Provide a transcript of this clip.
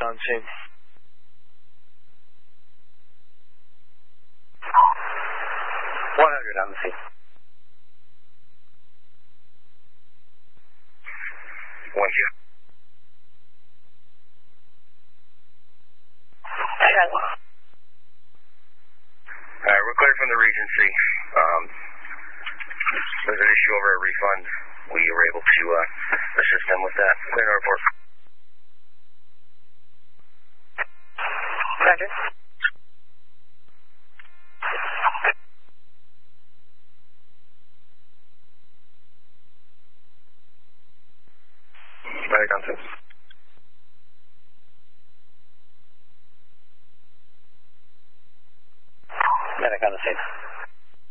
on scene. 100 on the scene. 1-2. Alright, we're clear from the Regency. There's an issue over a refund. We were able to assist them with that. Clear to report. Roger. Medic on scene. Medic on the scene.